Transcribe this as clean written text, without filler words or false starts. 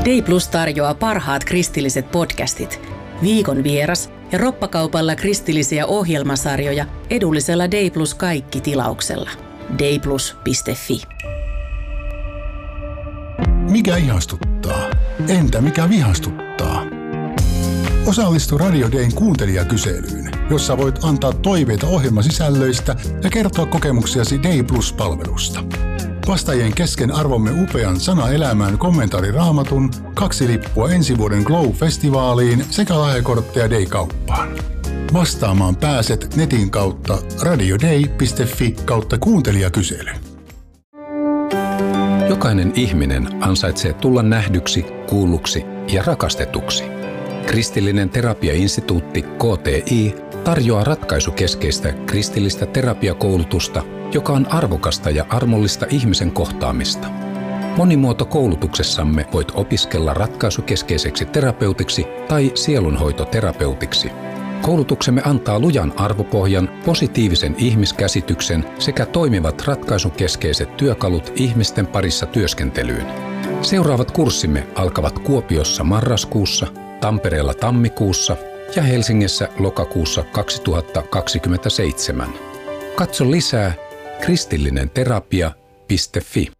Day Plus tarjoaa parhaat kristilliset podcastit, viikon vieras ja roppakaupalla kristillisiä ohjelmasarjoja edullisella Day Plus -kaikki-tilauksella. dayplus.fi. Mikä ihastuttaa? Entä mikä vihastuttaa? Osallistu Radio Dayn kuuntelijakyselyyn, jossa voit antaa toiveita ohjelmasisällöistä ja kertoa kokemuksiasi Day Plus-palvelusta. Vastaajien kesken arvomme upean Sana elämään kommentaariraamatun, 2 lippua ensi vuoden Glow-festivaaliin sekä lahjakortteja Day-kauppaan. Vastaamaan pääset netin kautta radioday.fi/kuuntelijakysely. Jokainen ihminen ansaitsee tulla nähdyksi, kuulluksi ja rakastetuksi. Kristillinen terapiainstituutti KTI tarjoaa ratkaisukeskeistä kristillistä terapiakoulutusta, joka on arvokasta ja armollista ihmisen kohtaamista. Monimuotokoulutuksessamme voit opiskella ratkaisukeskeiseksi terapeutiksi tai sielunhoitoterapeutiksi. Koulutuksemme antaa lujan arvopohjan, positiivisen ihmiskäsityksen sekä toimivat ratkaisukeskeiset työkalut ihmisten parissa työskentelyyn. Seuraavat kurssimme alkavat Kuopiossa marraskuussa, Tampereella tammikuussa ja Helsingissä lokakuussa 2027. Katso lisää kristillinenterapia.fi.